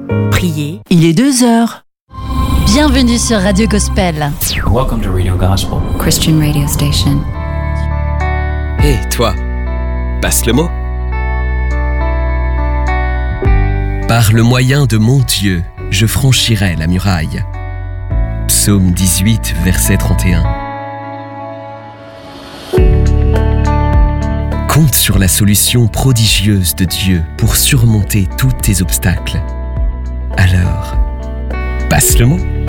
Priez, il est 2h. Bienvenue sur Radio Gospel. Welcome to Radio Gospel, Christian radio station. Hé, toi, passe le mot. Par le moyen de mon Dieu, je franchirai la muraille. Psaume 18, verset 31. Compte sur la solution prodigieuse de Dieu pour surmonter tous tes obstacles. Alors, passe le mot.